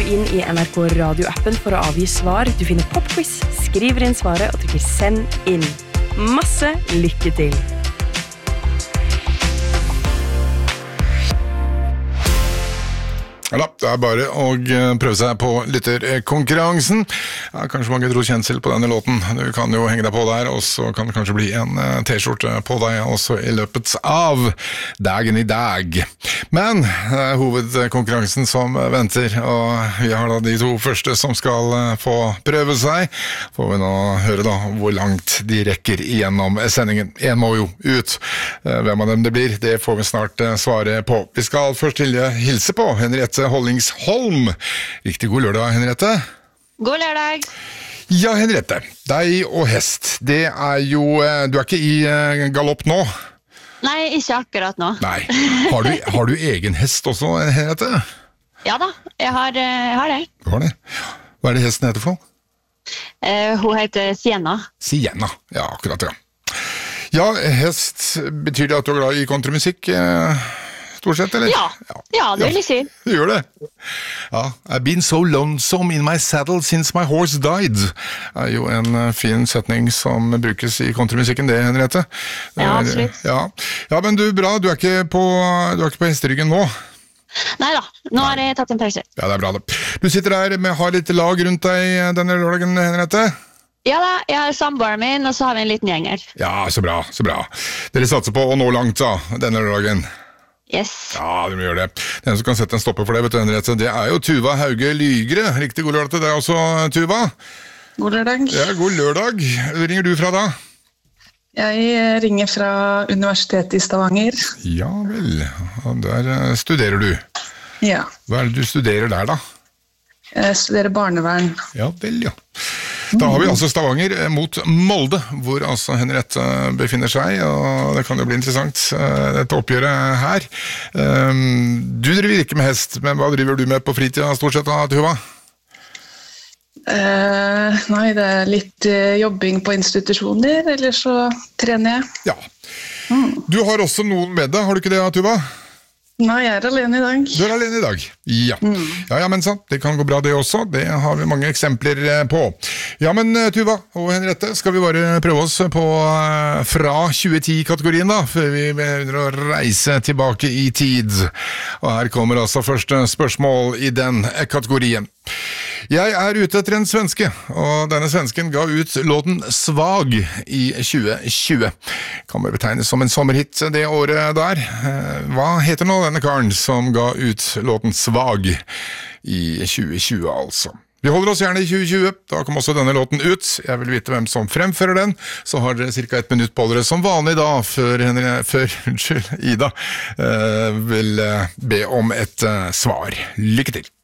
inn i NRK Radio-appen for å avgi svar. Du finner popquiz, skriver inn svaret og trykker send inn. Masse lykke til! Ja, det bare å prøve seg på lytterkonkurransen. Ja, kanskje mange dro kjensel på denne låten. Du kan jo henge deg på der, og så kan det kanskje bli en t-skjorte på deg også i løpet av dagen i dag. Men det hovedkonkurransen som venter, og vi har da de to første som skal få prøve seg. Får vi nå høre da hvor langt de rekker igjennom sendingen. En må jo ut. Hvem av dem det blir, det får vi snart svare på. Vi skal først hilse på Henriette Hollingsholm. Riktig god lørdag, Henriette. God lørdag. Ja, Henriette, deg og hest, det jo, du ikke i galopp nå? Nei, ikke akkurat nå. Nei, har du egen hest også, Henriette? Ja da, jeg har det. Du har det? Hva det hesten heter for? Hun heter Sienna. Sienna, ja, akkurat, ja. Ja, hest, betyr det at du glad i countrymusikk, stort sett, eller? Ja, det vil jeg si. Du gjør det. Ja, I've been so lonesome in my saddle since my horse died. Jo en fin setning som brukes i countrymusikken, det, Henriette. Ja, absolutt. Ja, men du, bra, du ikke på hesteryggen nå? Neida, nå har jeg tatt en pause. Ja, det bra det. Du sitter der har litt lag rundt deg denne lørdagen, Henriette? Ja da, jeg har samboeren min, og så har vi en liten gjenger. Ja, så bra, så bra. Dere satser på å nå langt da, denne lørdagen. Yes. Ja, de gjør det. Den som kan sette en stopper for det, vet du, Henriette, det jo Tuva Hauge Lygre. Riktig god lørdag til deg også, Tuva. God lørdag. Ja, god lørdag. Hvor ringer du fra da? Jeg ringer fra Universitetet i Stavanger. Ja vel, der studerer du. Ja. Hva det du studerer der da? Jeg studerer barnevern. Ja vel, ja. Da har vi altså Stavanger mot Molde, hvor altså Henriette befinner seg, og det kan jo bli interessant, dette oppgjøret her. Du driver ikke med hest, men hva driver du med på fritida stort sett da, Tuva? Nei, det litt jobbing på institusjoner, eller så trener jeg. Ja. Du har også noen med deg, har du ikke det, Tuva? Nei, jeg alene i dag. Du alene i dag? Ja. Ja, men sant, det kan gå bra det også, det har vi mange eksempler på. Ja, men Tuva og Henriette, skal vi bare prøve oss på fra 2010-kategorien da, før vi begynner å reise tilbake i tid. Og her kommer altså første spørsmål i den kategorien. Jeg ute etter en svenske, og denne svensken ga ut låten Svag i 2020. Kan bare betegnes som en sommerhit det året der. Hva heter nå denne karen som ga ut låten Svag i 2020 altså? Vi holder oss gjerne i 2020, da kom også denne låten ut. Jeg vil vite hvem som fremfører den, så har dere cirka 1 minutt på dere som vanlig da, før Ida vil be om et svar. Lykke til!